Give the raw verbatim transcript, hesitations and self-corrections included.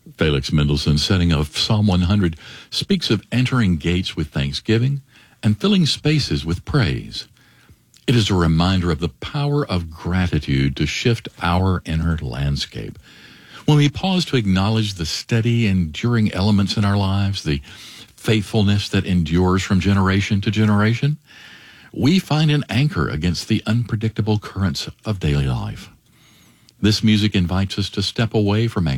Felix Mendelssohn, setting of Psalm one hundred, speaks of entering gates with thanksgiving and filling spaces with praise. It is a reminder of the power of gratitude to shift our inner landscape. When we pause to acknowledge the steady, enduring elements in our lives, the faithfulness that endures from generation to generation, we find an anchor against the unpredictable currents of daily life. This music invites us to step away from